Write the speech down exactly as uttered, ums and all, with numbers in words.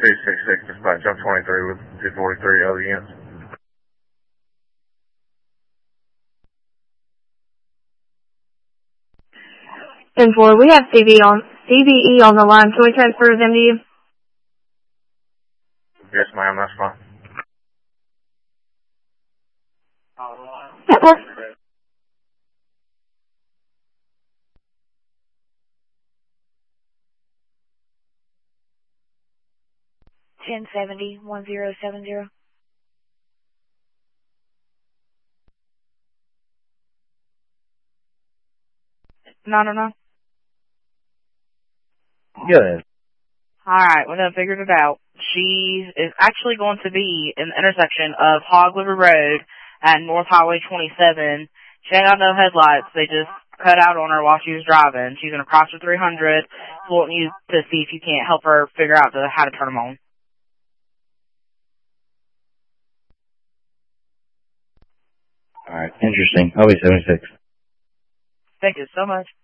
three six six, dispatch, I'm twenty-three with two forty-three other units. ten four, we have C B on, C B E on the line. Can we transfer them to you? Yes, ma'am, that's fine. ten seventy, one zero seven zero. No, no, no. Good. Alright, we done figured it out. She is actually going to be in the intersection of Hog River Road and North Highway twenty-seven. She ain't got no headlights. They just cut out on her while she was driving. She's gonna cross her three hundred. So wanting you to see if you can't help her figure out the, how to turn them on. Alright, interesting. I'll be seventy-six. Thank you so much.